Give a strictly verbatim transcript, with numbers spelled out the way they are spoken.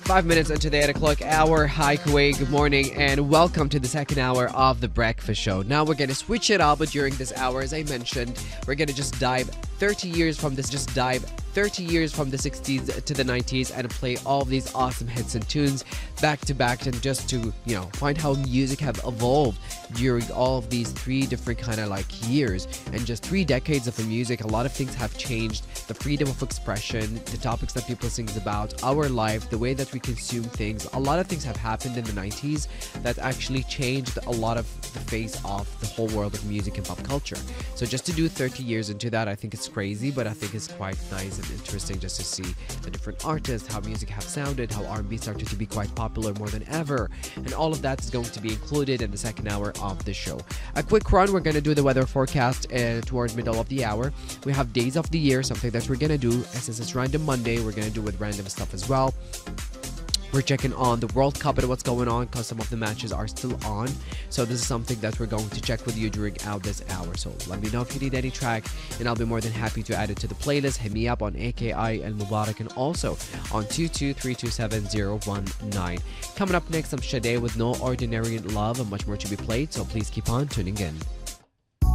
Five minutes into the eight o'clock hour. Hi, Kuwait. Good morning, and welcome to the second hour of the Breakfast Show. Now we're gonna switch it up, but during this hour, as I mentioned, we're gonna just dive thirty years from this. Just dive thirty years from the sixties to the nineties and play all of these awesome hits and tunes back to back, and just to you know find how music have evolved during all of these three different kind of like years and just three decades of music. A lot of things have changed. The freedom of expression, the topics that people sing about, our life, the way that we consume things. A lot of things have happened in the nineties that actually changed a lot of the face of the whole world of music and pop culture. So just to do thirty years into that, I think it's crazy, but I think it's quite nice and interesting just to see the different artists, how music have sounded, how R and B started to be quite popular more than ever, and all of that is going to be included in the second hour of the show. A quick run, we're going to do the weather forecast uh, towards middle of the hour. We have days of the year, something that we're going to do, and since it's random Monday, we're going to do with random stuff as well. We're checking on the World Cup and what's going on because some of the matches are still on. So this is something that we're going to check with you during out this hour. So let me know if you need any track, and I'll be more than happy to add it to the playlist. Hit me up on A K I El Mubarak and also on two two three two seven zero one nine. Coming up next, I'm Sade with No Ordinary Love and much more to be played. So please keep on tuning in.